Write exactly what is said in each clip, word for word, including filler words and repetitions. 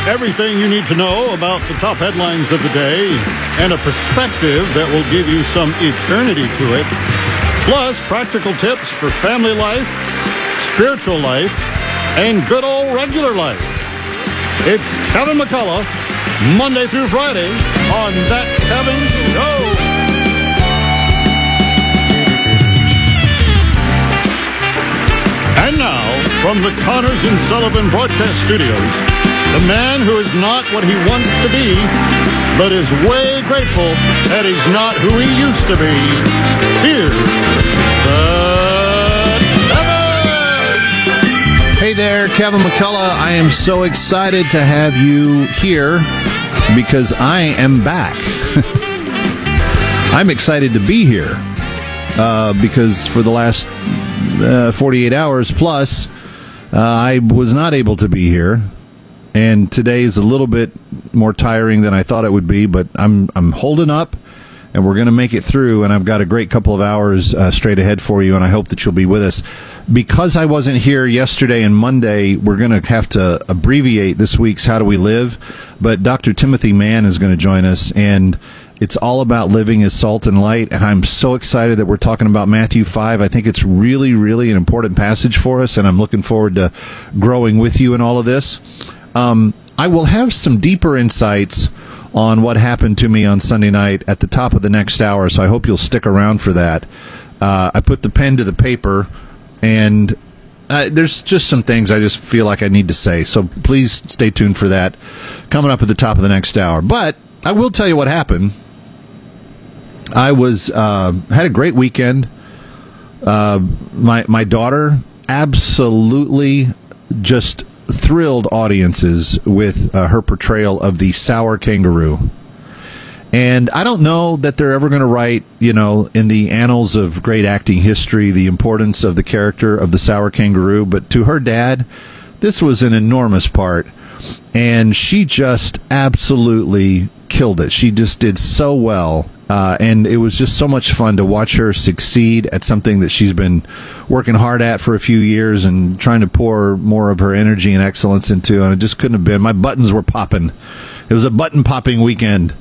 Everything you need to know about the top headlines of the day and a perspective that will give you some eternity to it. Plus, practical tips for family life, spiritual life, and good old regular life. It's Kevin McCullough, Monday through Friday on That Kevin Show. And now, from the Connors and Sullivan Broadcast Studios, the man who is not what he wants to be, but is way grateful that he's not who he used to be. Here's the Kevin! Hey there, Kevin McCullough. I am so excited to have you here because I am back. I'm excited to be here uh, because for the last uh, forty-eight hours plus, uh, I was not able to be here. And today is a little bit more tiring than I thought it would be, but I'm I'm holding up, and we're going to make it through. And I've got a great couple of hours uh, straight ahead for you, and I hope that you'll be with us. Because I wasn't here yesterday and Monday, we're going to have to abbreviate this week's How Do We Live. But Doctor Timothy Mann is going to join us, and it's all about living as salt and light. And I'm so excited that we're talking about Matthew five. I think it's really, really an important passage for us, and I'm looking forward to growing with you in all of this. Um, I will have some deeper insights on what happened to me on Sunday night at the top of the next hour, so I hope you'll stick around for that. Uh, I put the pen to the paper, and uh, there's just some things I just feel like I need to say, so please stay tuned for that coming up at the top of the next hour. But I will tell you what happened. I was uh, had a great weekend. Uh, my my daughter absolutely just thrilled audiences with uh, her portrayal of the sour kangaroo. And I don't know that they're ever going to write, you know, in the annals of great acting history, the importance of the character of the sour kangaroo. But to her dad, this was an enormous part. And she just absolutely killed it. She just did so well. Uh, and it was just so much fun to watch her succeed at something that she's been working hard at for a few years and trying to pour more of her energy and excellence into. And it just couldn't have been. My buttons were popping. It was a button-popping weekend.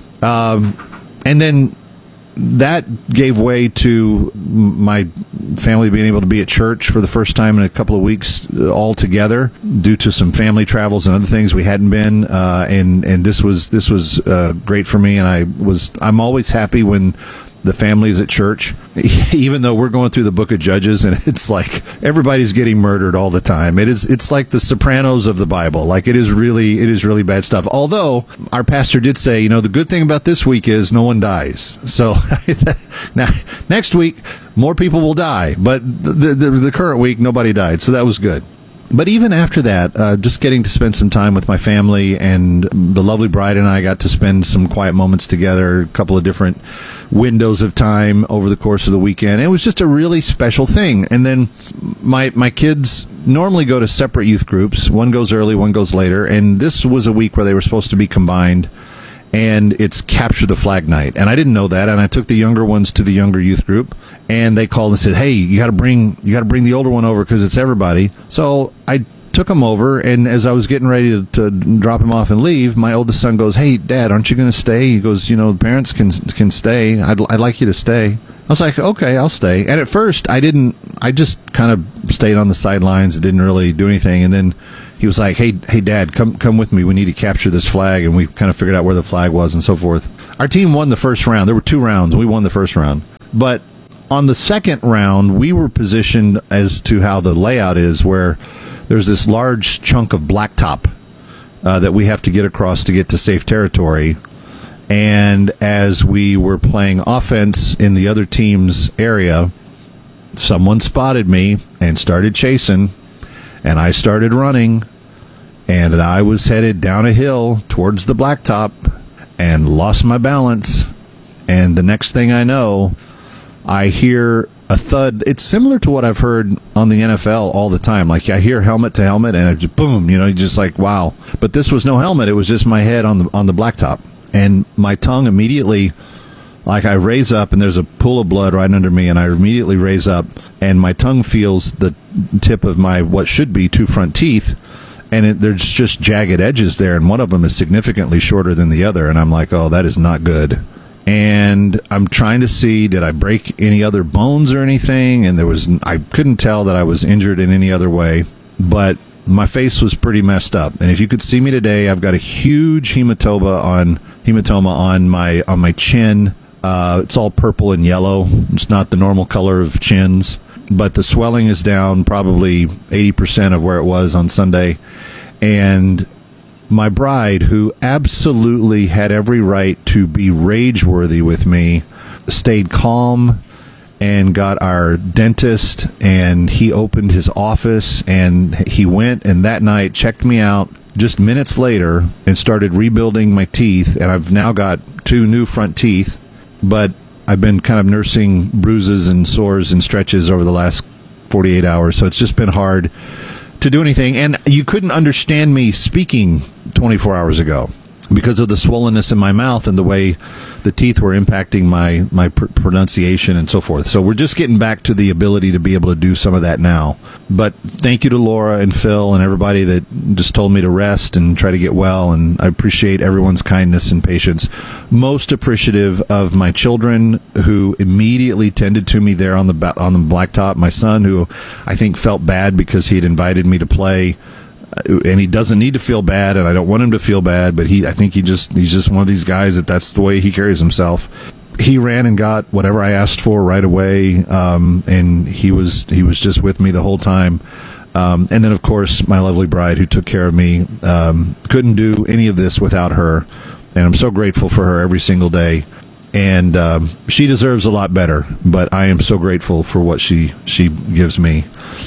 Um, and then that gave way to my family being able to be at church for the first time in a couple of weeks all together due to some family travels and other things we hadn't been. Uh, and, and this was, this was, uh, great for me. And I was, I'm always happy when the family's at church, even though we're going through the book of Judges and it's like everybody's getting murdered all the time. It is, it's like the Sopranos of the Bible. Like it is really, it is really bad stuff. Although our pastor did say, you know, the good thing about this week is no one dies. So now next week, more people will die, but the, the, the current week, nobody died. So that was good. But even after that, uh, just getting to spend some time with my family, and the lovely bride and I got to spend some quiet moments together, a couple of different windows of time over the course of the weekend. It was just a really special thing. And then my my kids normally go to separate youth groups. One goes early, one goes later. And this was a week where they were supposed to be combined. And it's Capture the Flag night. And I didn't know that. And I took the younger ones to the younger youth group. And they called and said, hey, you got to bring you got to bring the older one over because it's everybody. So I took him over. And as I was getting ready to, to drop him off and leave, my oldest son goes, hey, Dad, aren't you going to stay? He goes, you know, parents can can stay. I'd, I'd like you to stay. I was like, okay, I'll stay. And at first, I didn't. I just kind of stayed on the sidelines and didn't really do anything. And then he was like, hey, hey, Dad, come come with me. We need to capture this flag. And we kind of figured out where the flag was and so forth. Our team won the first round. There were two rounds. We won the first round. But on the second round, we were positioned as to how the layout is, where there's this large chunk of blacktop uh, that we have to get across to get to safe territory. And as we were playing offense in the other team's area, someone spotted me and started chasing, and I started running, and I was headed down a hill towards the blacktop and lost my balance. And the next thing I know, I hear a thud. It's similar to what I've heard on the N F L all the time. Like I hear helmet to helmet, and it just boom, you know, just like wow. But this was no helmet; it was just my head on the on the blacktop, and my tongue immediately, like I raise up, and there's a pool of blood right under me, and I immediately raise up, and my tongue feels the tip of my what should be two front teeth, and it, there's just jagged edges there, and one of them is significantly shorter than the other, and I'm like, oh, that is not good. And I'm trying to see, did I break any other bones or anything? And there was, I couldn't tell that I was injured in any other way, but my face was pretty messed up. And if you could see me today, I've got a huge hematoma on hematoma on my on my chin. Uh, it's all purple and yellow. It's not the normal color of chins, but the swelling is down probably eighty percent of where it was on Sunday. And my bride, who absolutely had every right to be rage-worthy with me, stayed calm and got our dentist, and he opened his office, and he went and that night checked me out just minutes later and started rebuilding my teeth. And I've now got two new front teeth, but I've been kind of nursing bruises and sores and stretches over the last forty-eight hours. So it's just been hard to do anything. And you couldn't understand me speaking twenty-four hours ago because of the swollenness in my mouth and the way the teeth were impacting my, my pr- pronunciation and so forth. So we're just getting back to the ability to be able to do some of that now. But thank you to Laura and Phil and everybody that just told me to rest and try to get well. And I appreciate everyone's kindness and patience. Most appreciative of my children who immediately tended to me there on the ba- on the blacktop. My son, who I think felt bad because he had invited me to play. And he doesn't need to feel bad, and I don't want him to feel bad, but he, I think he just, he's just one of these guys that that's the way he carries himself. He ran and got whatever I asked for right away, um, and he was, he was just with me the whole time. Um, and then, of course, my lovely bride who took care of me, um, couldn't do any of this without her, and I'm so grateful for her every single day. And um, she deserves a lot better, but I am so grateful for what she, she gives me.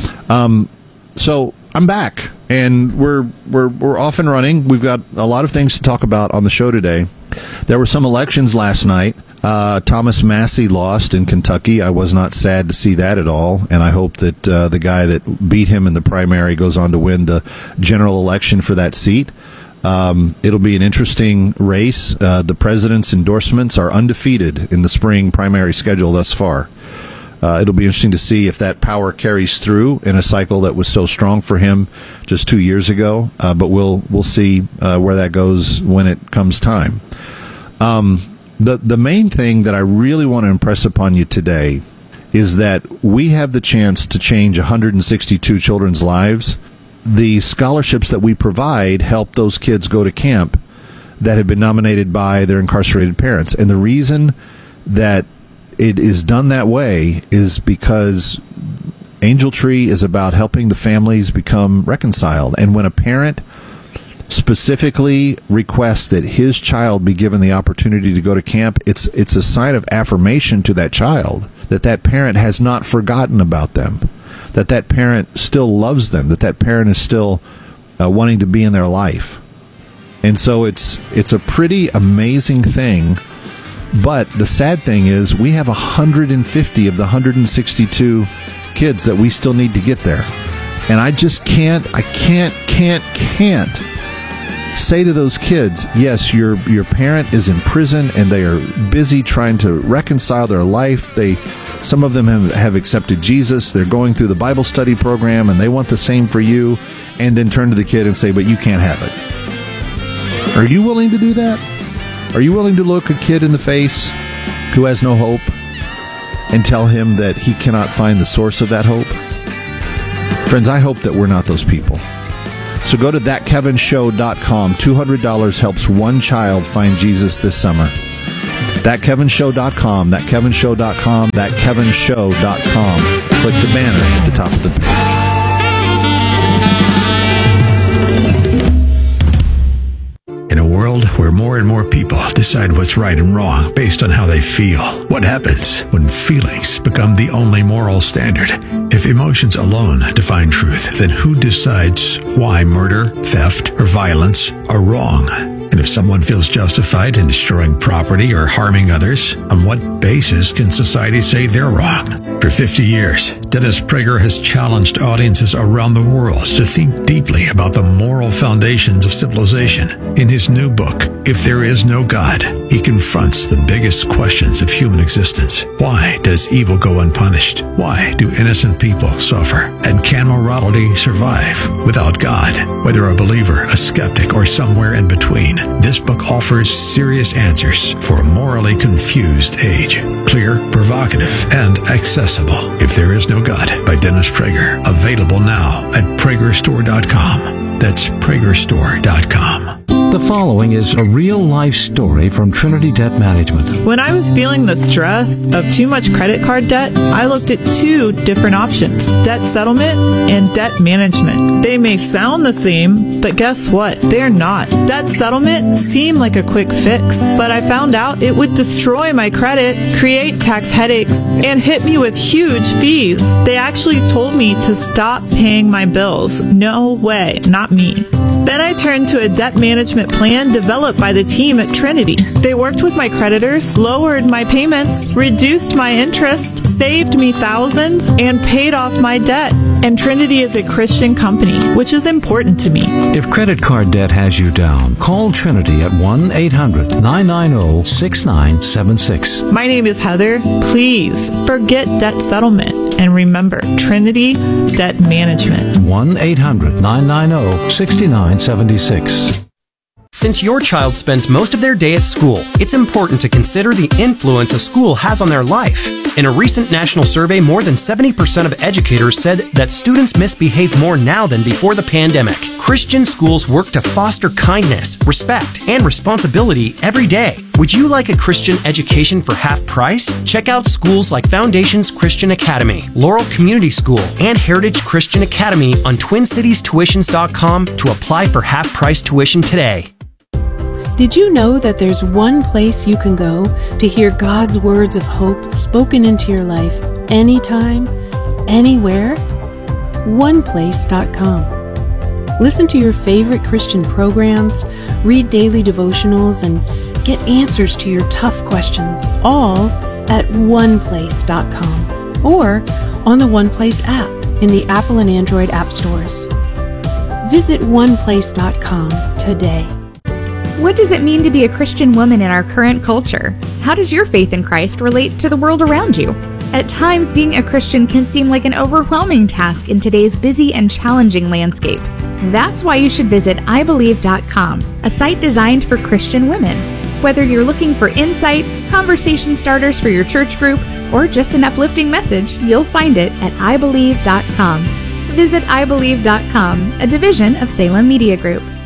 Um, so I'm back. And we're we're we're off and running. We've got a lot of things to talk about on the show today. There were some elections last night. Uh, Thomas Massie lost in Kentucky. I was not sad to see that at all, and I hope that uh, the guy that beat him in the primary goes on to win the general election for that seat. Um, it'll be an interesting race. Uh, the president's endorsements are undefeated in the spring primary schedule thus far. Uh, it'll be interesting to see if that power carries through in a cycle that was so strong for him just two years ago. Uh, but we'll we'll see uh, where that goes when it comes time. Um, the the main thing that I really want to impress upon you today is that we have the chance to change one hundred sixty-two children's lives. The scholarships that we provide help those kids go to camp that have been nominated by their incarcerated parents. And the reason that it is done that way is because Angel Tree is about helping the families become reconciled. And when a parent specifically requests that his child be given the opportunity to go to camp, it's it's a sign of affirmation to that child that that parent has not forgotten about them, that that parent still loves them, that that parent is still uh, wanting to be in their life. And so it's it's a pretty amazing thing. But the sad thing is we have one hundred fifty of the one hundred sixty-two kids that we still need to get there. And I just can't, I can't, can't, can't say to those kids, yes, your your parent is in prison and they are busy trying to reconcile their life. They, some of them have, have accepted Jesus. They're going through the Bible study program and they want the same for you. And then turn to the kid and say, but you can't have it. Are you willing to do that? Are you willing to look a kid in the face who has no hope and tell him that he cannot find the source of that hope? Friends, I hope that we're not those people. So go to that kevin show dot com. two hundred dollars helps one child find Jesus this summer. that kevin show dot com. that kevin show dot com. that kevin show dot com. Click the banner at the top of the page. In a world where more and more people decide what's right and wrong based on how they feel, what happens when feelings become the only moral standard? If emotions alone define truth, then who decides why murder, theft, or violence are wrong? And if someone feels justified in destroying property or harming others, on what basis can society say they're wrong? For fifty years, Dennis Prager has challenged audiences around the world to think deeply about the moral foundations of civilization. In his new book, If There Is No God, he confronts the biggest questions of human existence. Why does evil go unpunished? Why do innocent people suffer? And can morality survive without God? Whether a believer, a skeptic, or somewhere in between, this book offers serious answers for a morally confused age. Clear, provocative, and accessible. If There Is No God by Dennis Prager. Available now at Prager Store dot com. That's Prager Store dot com. The following is a real-life story from Trinity Debt Management. When I was feeling the stress of too much credit card debt, I looked at two different options: debt settlement and debt management. They may sound the same, but guess what? They're not. Debt settlement seemed like a quick fix, but I found out it would destroy my credit, create tax headaches, and hit me with huge fees. They actually told me to stop paying my bills. No way, not me. Then I turned to a debt management plan developed by the team at Trinity. They worked with my creditors, lowered my payments, reduced my interest, saved me thousands, and paid off my debt. And Trinity is a Christian company, which is important to me. If credit card debt has you down, call Trinity at one eight hundred nine nine zero six nine seven six. My name is Heather. Please forget debt settlement and remember Trinity Debt Management. one eight hundred nine nine zero six nine seven six. Since your child spends most of their day at school, it's important to consider the influence a school has on their life. In a recent national survey, more than seventy percent of educators said that students misbehave more now than before the pandemic. Christian schools work to foster kindness, respect, and responsibility every day. Would you like a Christian education for half price? Check out schools like Foundations Christian Academy, Laurel Community School, and Heritage Christian Academy on twin cities tuitions dot com to apply for half price tuition today. Did you know that there's one place you can go to hear God's words of hope spoken into your life anytime, anywhere? one place dot com. Listen to your favorite Christian programs, read daily devotionals, and get answers to your tough questions, all at one place dot com or on the OnePlace app in the Apple and Android app stores. Visit one place dot com today. What does it mean to be a Christian woman in our current culture? How does your faith in Christ relate to the world around you? At times, being a Christian can seem like an overwhelming task in today's busy and challenging landscape. That's why you should visit I believe dot com, a site designed for Christian women. Whether you're looking for insight, conversation starters for your church group, or just an uplifting message, you'll find it at I believe dot com. Visit I believe dot com, a division of Salem Media Group.